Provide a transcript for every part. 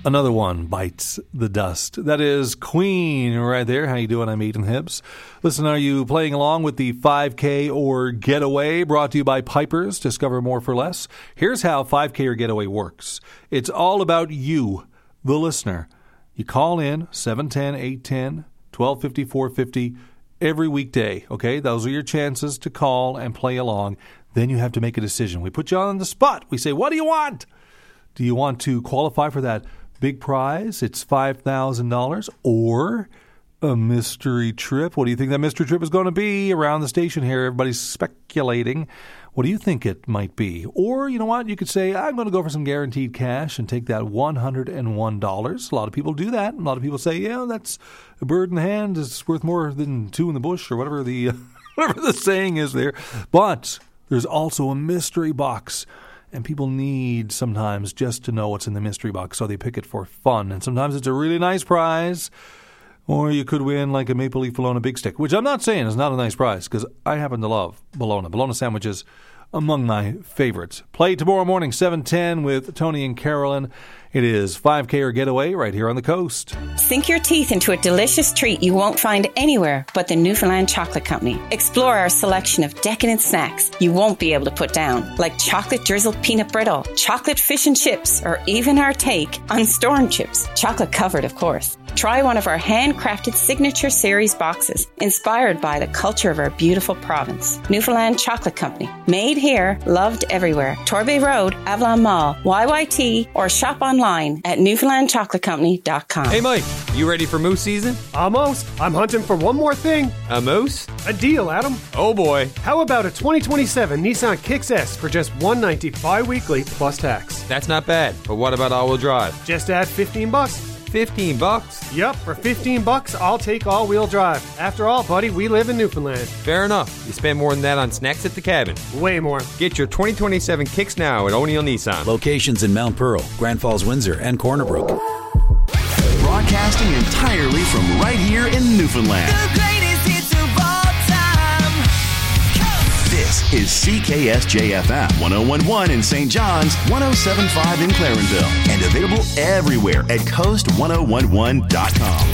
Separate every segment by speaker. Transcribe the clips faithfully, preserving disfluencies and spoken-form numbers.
Speaker 1: Another one bites the dust. That is Queen right there. How you doing? I'm Aidan Hibbs. Listen, are you playing along with the five K or Getaway brought to you by Pipers? Discover more for less. Here's how five K or Getaway works. It's all about you, the listener. You call in seven one zero, eight one zero, one two five zero, four five zero every weekday, okay? Those are your chances to call and play along. Then you have to make a decision. We put you on the spot. We say, what do you want? Do you want to qualify for that big prize? It's five thousand dollars, or a mystery trip. What do you think that mystery trip is going to be around the station here? Everybody's speculating. What do you think it might be? Or, you know what? You could say, I'm going to go for some guaranteed cash and take that one hundred one dollars. A lot of people do that. A lot of people say, yeah, that's a bird in the hand is worth more than two in the bush, or whatever the, whatever the saying is there. But there's also a mystery box. And people need sometimes just to know what's in the mystery box, so they pick it for fun. And sometimes it's a really nice prize, or you could win like a Maple Leaf Bologna Big Stick, which I'm not saying is not a nice prize, because I happen to love bologna. Bologna sandwiches, among my favorites. Play tomorrow morning, seven ten with Tony and Carolyn. It is five K or Getaway right here on the coast.
Speaker 2: Sink your teeth into a delicious treat you won't find anywhere but the Newfoundland Chocolate Company. Explore our selection of decadent snacks you won't be able to put down, like chocolate drizzled peanut brittle, chocolate fish and chips, or even our take on storm chips, chocolate covered, of course. Try one of our handcrafted signature series boxes, inspired by the culture of our beautiful province. Newfoundland Chocolate Company. Made here, loved everywhere. Torbay Road, Avalon Mall, Y Y T, or shop online at newfoundland chocolate company dot com.
Speaker 3: Hey Mike, you ready for moose season?
Speaker 4: Almost. I'm hunting for one more thing.
Speaker 3: A moose?
Speaker 4: A deal, Adam.
Speaker 3: Oh boy.
Speaker 4: How about a twenty twenty-seven Nissan Kicks S for just one hundred ninety dollars bi-weekly plus tax?
Speaker 3: That's not bad, but what about all-wheel drive?
Speaker 4: Just add fifteen bucks.
Speaker 3: fifteen bucks?
Speaker 4: Yup, for fifteen bucks, I'll take all-wheel drive. After all, buddy, we live in Newfoundland.
Speaker 3: Fair enough. You spend more than that on snacks at the cabin.
Speaker 4: Way more.
Speaker 3: Get your twenty twenty-seven Kicks now at O'Neill Nissan.
Speaker 5: Locations in Mount Pearl, Grand Falls, Windsor, and Corner Brook.
Speaker 6: Broadcasting entirely from right here in Newfoundland.
Speaker 7: The greatest hits of all time. Coast.
Speaker 6: This is C K S J F M one oh one point one in Saint John's, one oh seven point five in Clarenville, and available everywhere at coast ten eleven dot com.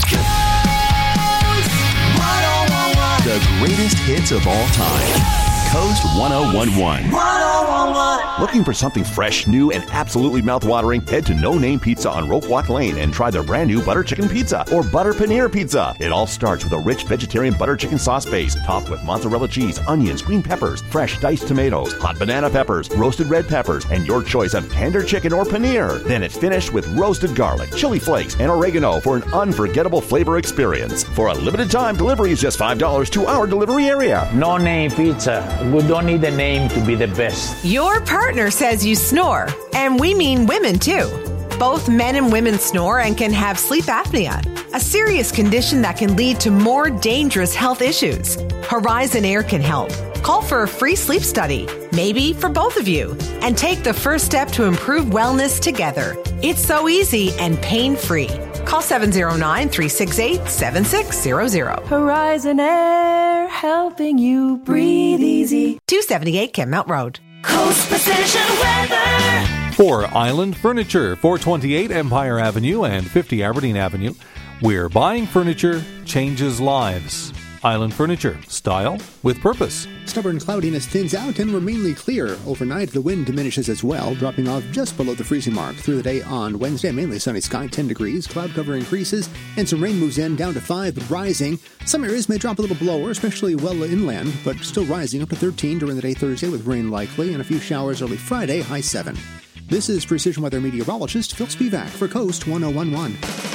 Speaker 7: Coast one oh one point one.
Speaker 6: The greatest hits of all time. Coast ten eleven.
Speaker 7: one oh one point one.
Speaker 8: Looking for something fresh, new, and absolutely mouthwatering? Head to No Name Pizza on Roquewalk Lane and try their brand new butter chicken pizza or butter paneer pizza. It all starts with a rich vegetarian butter chicken sauce base topped with mozzarella cheese, onions, green peppers, fresh diced tomatoes, hot banana peppers, roasted red peppers, and your choice of tender chicken or paneer. Then it's finished with roasted garlic, chili flakes, and oregano for an unforgettable flavor experience. For a limited time, delivery is just five dollars to our delivery area.
Speaker 9: No Name Pizza. We don't need a name to be the best.
Speaker 10: Your partner says you snore, and we mean women too. Both men and women snore and can have sleep apnea, a serious condition that can lead to more dangerous health issues. Horizon Air can help. Call for a free sleep study, maybe for both of you, and take the first step to improve wellness together. It's so easy and pain-free. Call seven oh nine, three six eight, seven six zero zero.
Speaker 11: Horizon Air, helping you breathe easy.
Speaker 10: two seventy-eight Kenmount Road.
Speaker 7: Coast Precision Weather.
Speaker 1: For Island Furniture, four twenty-eight Empire Avenue and fifty Aberdeen Avenue, where buying furniture changes lives. Island Furniture, style with purpose.
Speaker 12: Stubborn cloudiness thins out and we're mainly clear. Overnight, the wind diminishes as well, dropping off just below the freezing mark. Through the day on Wednesday, mainly sunny sky, ten degrees. Cloud cover increases, and some rain moves in, down to five, but rising. Some areas may drop a little below, especially well inland, but still rising up to thirteen during the day Thursday with rain likely, and a few showers early Friday, high seven. This is Precision Weather meteorologist Phil Spivak for Coast ten eleven.